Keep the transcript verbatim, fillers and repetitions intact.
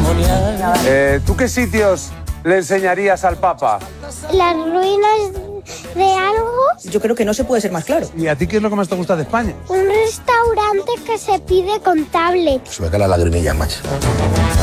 ceremonial. Eh, ¿Tú qué sitios le enseñarías al Papa? Las ruinas de algo. Yo creo que no se puede ser más claro. ¿Y a ti qué es lo que más te gusta de España? Un restaurante que se pide con tablet. Se me caen las lagrimillas, macho.